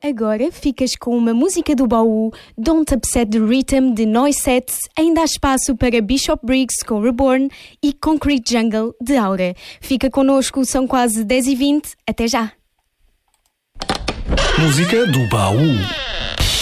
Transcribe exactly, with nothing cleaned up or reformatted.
Agora ficas com uma música do baú, Don't Upset the Rhythm de Noisettes. Ainda há espaço para Bishop Briggs com Reborn e Concrete Jungle de Aura. Fica connosco, são quase dez e vinte. Até já! Música do baú.